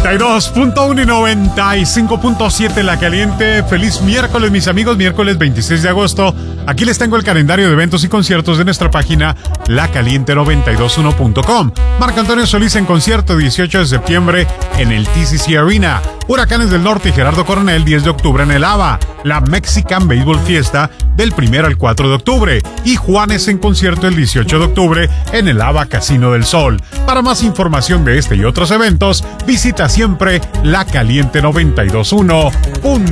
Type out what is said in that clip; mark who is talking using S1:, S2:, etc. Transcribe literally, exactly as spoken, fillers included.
S1: noventa y dos punto uno y noventa y cinco punto siete La Caliente. Feliz miércoles, mis amigos, miércoles veintiséis de agosto. Aquí les tengo el calendario de eventos y conciertos de nuestra página la caliente noventa y dos uno punto com. Marco Antonio Solís en concierto dieciocho de septiembre en el T C C Arena. Huracanes del Norte y Gerardo Coronel diez de octubre en el ABA. La Mexican Baseball Fiesta del primero al cuatro de octubre. Y Juanes en concierto el dieciocho de octubre en el ABA Casino del Sol. Para más información de este y otros eventos, visita siempre la caliente noventa y dos uno punto com.